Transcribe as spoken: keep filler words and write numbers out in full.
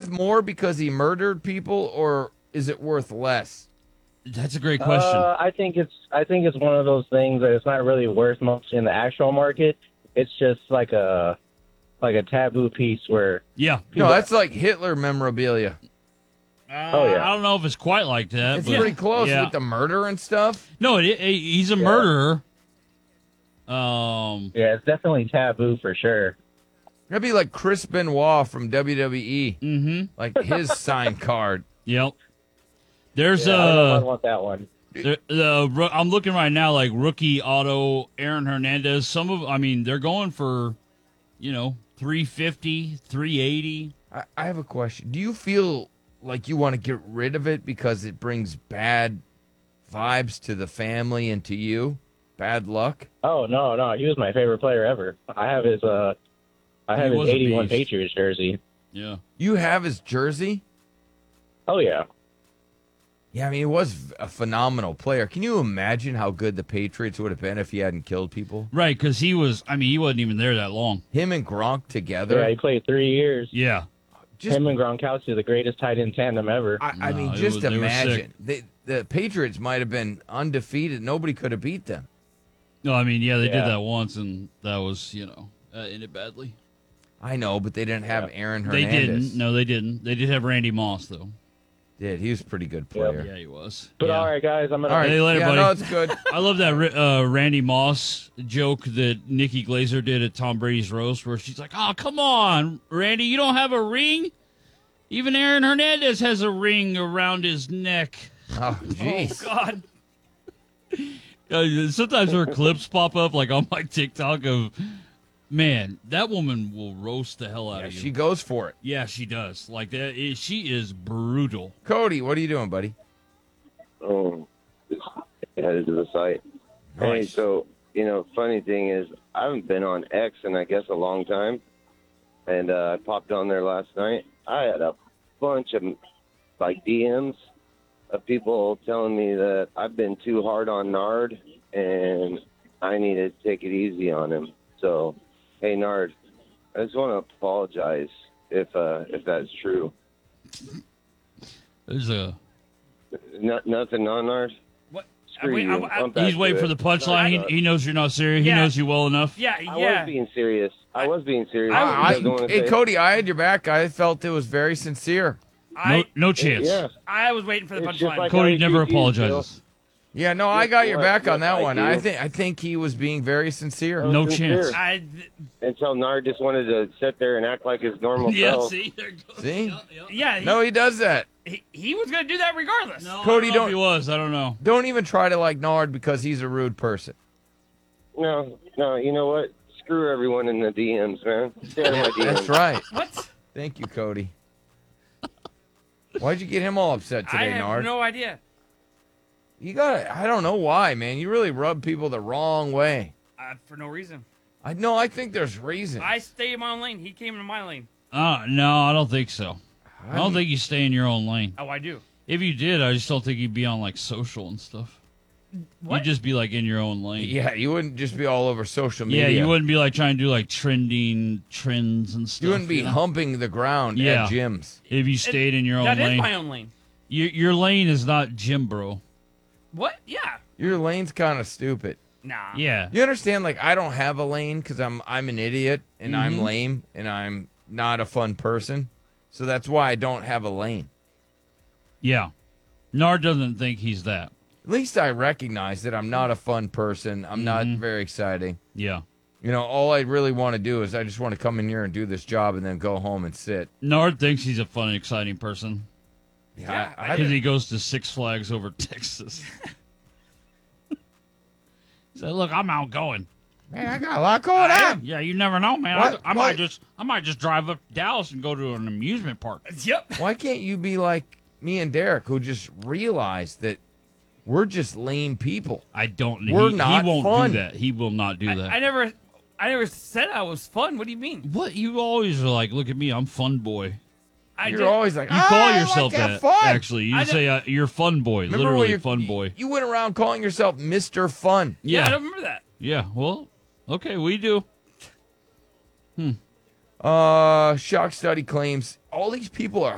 worth more because he murdered people, or is it worth less? That's a great question. Uh, I think it's I think it's one of those things that it's not really worth much in the actual market. It's just like a like a taboo piece where yeah. No, that's like Hitler memorabilia. Uh, Oh, yeah. I don't know if it's quite like that. It's but, pretty close yeah. with the murder and stuff. No, it, it, he's a Yeah. murderer. Um, yeah, it's definitely taboo for sure. That'd be like Chris Benoit from W W E, mm-hmm. like his signed card. Yep. There's Yeah, I don't know if I uh, want that one. the, the ro- I'm looking right now like rookie auto Aaron Hernandez. Some of, I mean, they're going for, you know, three fifty, three eighty. I, I have a question. Do you feel like you want to get rid of it because it brings bad vibes to the family and to you? Bad luck? Oh no, no, he was my favorite player ever. I have his uh, I have He his was a eighty-one beast. Patriots jersey. Yeah. You have his jersey? Oh yeah. Yeah, I mean, he was a phenomenal player. Can you imagine how good the Patriots would have been if he hadn't killed people? Right, because he was, I mean, he wasn't even there that long. Him and Gronk together. Yeah, he played three years. Yeah. Just, Him and Gronkowski, the greatest tight end tandem ever. I, I No, mean, it just was- they were imagine. They, the Patriots might have been undefeated. Nobody could have beat them. No, I mean, yeah, they Yeah. did that once, and that was, you know, uh, ended badly. I know, but they didn't have Aaron They Hernandez. didn't. No, they didn't. They did have Randy Moss, though. Did. He was a pretty good player. Yeah, he was. But yeah. all right, guys, I'm gonna. All right. Hey, later, yeah, buddy. no, it's good. I love that uh, Randy Moss joke that Nikki Glazer did at Tom Brady's roast, where she's like, "Oh, come on, Randy, you don't have a ring? Even Aaron Hernandez has a ring around his neck." Oh, jeez. God. Uh, sometimes her clips pop up, like on my TikTok, of, man, that woman will roast the hell out Yeah, of you. she goes for it. Yeah, she does. Like that, is, she is brutal. Cody, what are you doing, buddy? Oh, just headed to the site. Hey, Nice. so, you know, funny thing is, I haven't been on X in, I guess, a long time. And uh, I popped on there last night. I had a bunch of, like, D Ms of people telling me that I've been too hard on Nard and I need to take it easy on him. So, hey, Nard, I just want to apologize if uh, if that's true. There's a No, nothing on Nard? What? Screw Wait, you. I- I- I'm back he's waiting to for it. the punchline. No, He, he knows you're not serious. He Yeah. knows you well enough. Yeah, I yeah. was being serious. I was being serious. I- You I, guys don't wanna hey, say- Cody, I had your back. I felt it was very sincere. No, I no chance. Yeah. I was waiting for the It's just punchline. like- Cody I never treat you, apologizes. Yeah, no, I Yes, got your what? back on Yes, that I one. do. I think I think he was being very sincere. No sincere. chance. I, Until Nard just wanted to sit there and act like his normal Yeah, self. see? There it goes. See? Yeah, yeah. yeah, he, No, he does that. he, he was gonna do that regardless. No, Cody, I don't know don't- if he was. I don't know. Don't even try to like Nard because he's a rude person. No, no, you know what? Screw everyone in the D Ms, man. Stay out of my D Ms. That's right. What? Thank you, Cody. Why'd you get him all upset I today, have Nard? no idea. You got I don't know why, man. You really rub people the wrong way. Uh, for no reason. I know. I think there's reason. I stay in my own lane. He came in my lane. Uh, no, I don't think so. I don't think you stay in your own lane. Oh, I do. If you did, I just don't think you'd be on like social and stuff. What? You'd just be like in your own lane. Yeah, you wouldn't just be all over social Yeah, media. you wouldn't be like trying to do like trending trends and stuff. You wouldn't be know? humping the ground Yeah. at gyms. If you stayed in your own That is lane. my own lane. Your, your lane is not gym, bro. What? Yeah. Your lane's kind of stupid. Nah. Yeah. You understand? Like, I don't have a lane because I'm I'm an idiot and I'm Mhm. lame and I'm not a fun person. So that's why I don't have a lane. Yeah. Nard doesn't think he's that. At least I recognize that I'm not a fun person. I'm not very exciting. Yeah. You know, all I really want to do is I just want to come in here and do this job and then go home and sit. Nard thinks he's a fun and exciting person Yeah, I, because he goes to Six Flags over Texas. He said, "Look, I'm outgoing. man, I got a lot going on. Yeah, you never know, man. What? I, I What? might just, I might just drive up to Dallas and go to an amusement park. Yep. Why can't you be like me and Derek, who just realized that we're just lame people? I don't. We're he, not He won't fun. do that. He will not do I, that. I never, I never said I was fun. What do you mean? What you always are like? Look at me, I'm fun boy. I You're did- always like, You "Ah, call I yourself like to that. have fun." Actually, you I say uh, you're fun boy. Remember when literally you're- fun boy. You went around calling yourself Mister Fun. Yeah, I Yeah. don't remember that. Yeah. Well, okay, we do. Uh, shock study claims all these people are